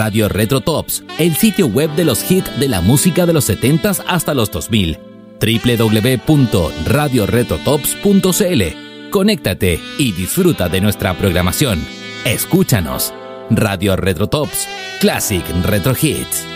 Radio Retro Tops, el sitio web de los hits de la música de los 70s hasta los 2000. www.radioretrotops.cl. Conéctate y disfruta de nuestra programación. Escúchanos. Radio Retro Tops, Classic Retro Hits.